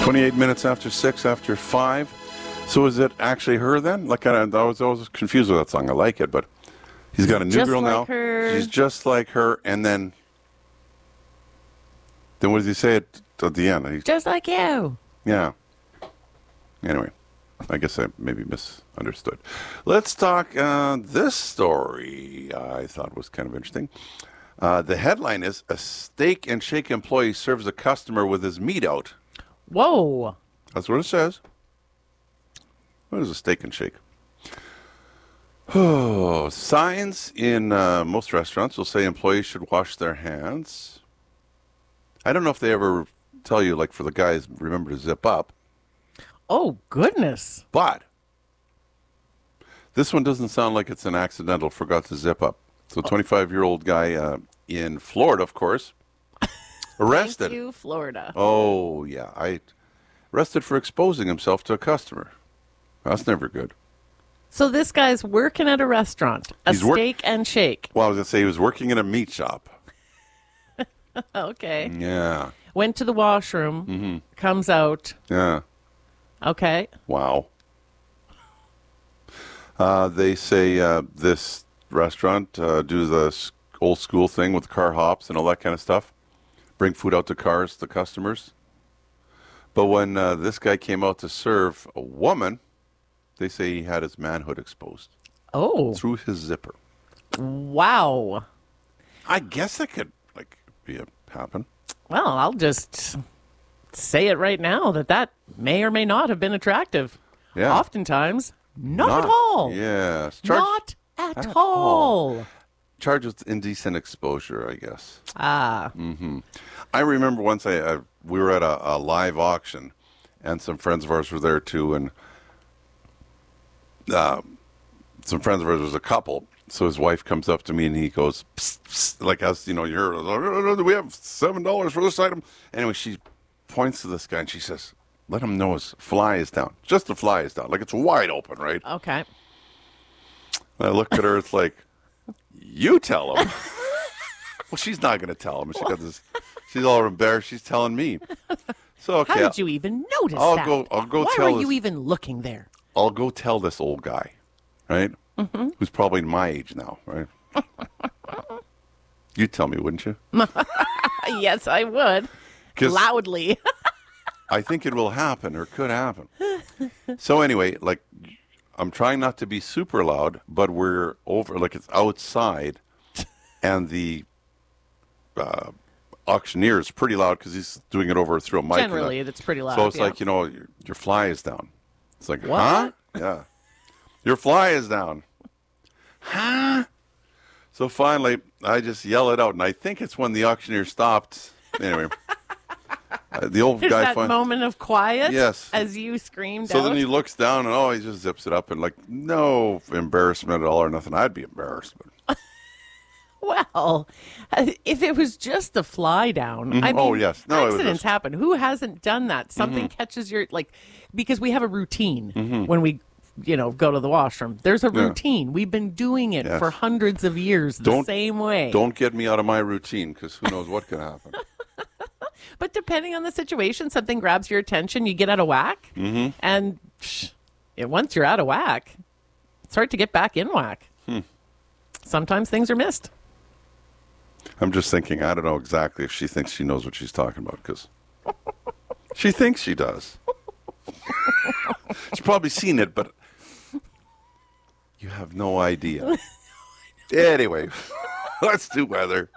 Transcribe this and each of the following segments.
28 minutes after 6, after 5. So is it actually her then? Like, I was always confused with that song. I like it, but he's got a new girl now. Her. She's just like her. And then what does he say at the end? Just like you. Yeah. Anyway, I guess I maybe misunderstood. Let's talk this story I thought was kind of interesting. The headline is, a Steak and Shake employee serves a customer with his meat out. Whoa. That's what it says. What is a Steak and Shake? Oh, signs in most restaurants will say employees should wash their hands. I don't know if they ever tell you, like for the guys, remember to zip up. Oh, goodness. But this one doesn't sound like it's an accidental forgot to zip up. So 25-year-old guy in Florida, of course, arrested. Thank you, Florida. Oh, yeah. Arrested for exposing himself to a customer. That's never good. So this guy's working at a restaurant, Steak and Shake. Well, I was going to say he was working in a meat shop. Okay. Yeah. Went to the washroom, comes out. Yeah. Okay. Wow. They say this restaurant do the old school thing with car hops and all that kind of stuff. Bring food out to cars to customers. But when this guy came out to serve a woman, they say he had his manhood exposed. Oh. Through his zipper. Wow. I guess that could happen. Well, I'll just say it right now that may or may not have been attractive. Yeah. Oftentimes, not at all. Yes. Not at all. Charged with indecent exposure, I guess. Ah. Mm-hmm. I remember once we were at a live auction, and some friends of ours were there too, and some friends of ours was a couple. So his wife comes up to me and he goes, psst, psst, like, as you know, we have $7 for this item. Anyway, she points to this guy and she says, let him know his fly is down. Just the fly is down. Like, it's wide open, right? Okay. And I look at her, it's like, you tell him. Well, she's not going to tell him. She's all embarrassed. She's telling me. So, okay. How did you even notice that? I'll go Why tell were you even looking there? I'll go tell this old guy, right? Mm-hmm. Who's probably my age now, right? You'd tell me, wouldn't you? Yes, I would. Loudly. I think it will happen or could happen. So anyway, like, I'm trying not to be super loud, but we're over, like, it's outside, and the auctioneer is pretty loud because he's doing it over through a mic. Generally, it's pretty loud. So it's like, your fly is down. It's like, what? Huh? Yeah. Your fly is down. Huh? So finally, I just yell it out, and I think it's when the auctioneer stopped. Anyway, the old There's guy. that moment of quiet. Yes. As you screamed So out. then he looks down, and he just zips it up, and like, no embarrassment at all or nothing. I'd be embarrassed. But. Well, if it was just the fly down, I mean, yes. No, accidents happen. Who hasn't done that? Something catches your, because we have a routine when we, go to the washroom. There's a routine. We've been doing it for hundreds of years the same way. Don't get me out of my routine, because who knows what could happen. But depending on the situation, something grabs your attention, you get out of whack, and once you're out of whack, it's hard to get back in whack. Sometimes things are missed. I'm just thinking, I don't know exactly if she thinks she knows what she's talking about, because she thinks she does. She's probably seen it, but you have no idea. Anyway, let's do weather.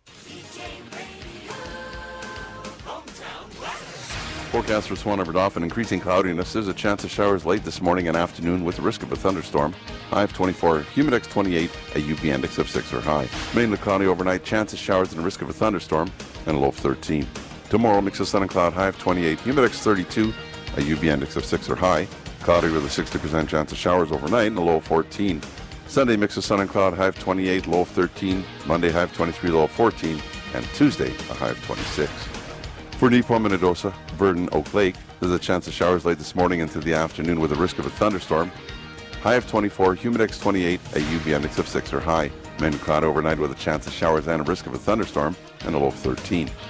Forecast for Swan River Dauphin, increasing cloudiness. There's a chance of showers late this morning and afternoon with the risk of a thunderstorm. High of 24, humidex 28, a UV index of 6 or high. Mainly cloudy overnight, chance of showers and risk of a thunderstorm, and a low of 13. Tomorrow, mix of sun and cloud, high of 28, humidex 32, a UV index of 6 or high. Cloudy with a 60% chance of showers overnight and a low of 14. Sunday, mix of sun and cloud, high of 28, low of 13. Monday, high of 23, low of 14. And Tuesday, a high of 26. For Nipawin, Minnedosa, Verdon, Oak Lake, there's a chance of showers late this morning into the afternoon with a risk of a thunderstorm. High of 24, humidex 28, a UV index of 6 or high. Mainly cloud overnight with a chance of showers and a risk of a thunderstorm, and a low of 13.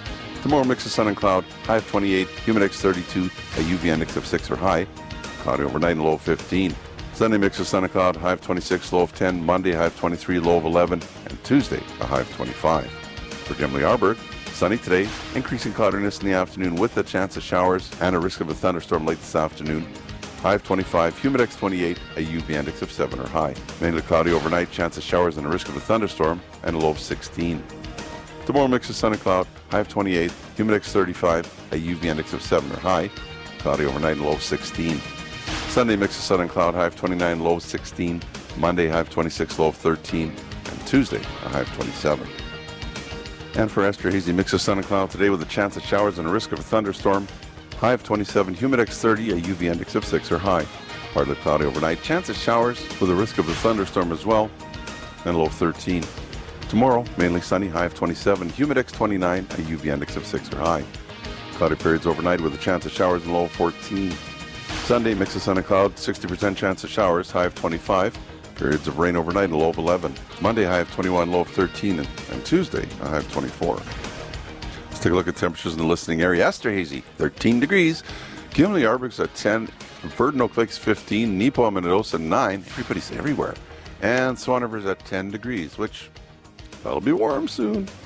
Tomorrow, mix of sun and cloud, high of 28, humidix 32, a UV index of 6 or high. Cloudy overnight and low of 15. Sunday, mix of sun and cloud, high of 26, low of 10. Monday, high of 23, low of 11. And Tuesday, a high of 25. For Gimli-Arberg, sunny today, increasing cloudiness in the afternoon with a chance of showers and a risk of a thunderstorm late this afternoon. High of 25, humidex 28, a UV index of 7 or high. Mainly cloudy overnight, chance of showers and a risk of a thunderstorm, and a low of 16. Tomorrow, mix of sun and cloud, high of 28, humidex 35, a UV index of 7 or high. Cloudy overnight and low of 16. Sunday, mix of sun and cloud, high of 29, low of 16. Monday, high of 26, low of 13. And Tuesday, a high of 27. And for Esterhazy, mix of sun and cloud today with a chance of showers and a risk of a thunderstorm. High of 27, humidex 30, a UV index of 6 or high. Partly cloudy overnight, chance of showers with a risk of a thunderstorm as well, and a low of 13. Tomorrow, mainly sunny, high of 27, humidex 29, a UV index of 6 or high. Cloudy periods overnight with a chance of showers and low of 14. Sunday, mix of sun and cloud, 60% chance of showers, high of 25. Periods of rain overnight, a low of 11. Monday, high of 21, low of 13. And Tuesday, a high of 24. Let's take a look at temperatures in the listening area. Esterhazy, 13 degrees. Gimli-Arberg's at 10. Verdon Oak Lake's 15. Neepawa and Medosa 9. Everybody's everywhere. And Swan River's at 10 degrees, which that'll be warm soon.